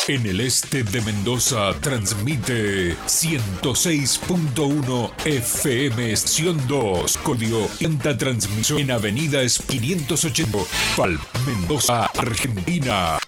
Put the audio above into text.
En el este de Mendoza transmite 106.1 FM Estación 2. Código Quinta transmisión en Avenida 580 Mendoza, Argentina.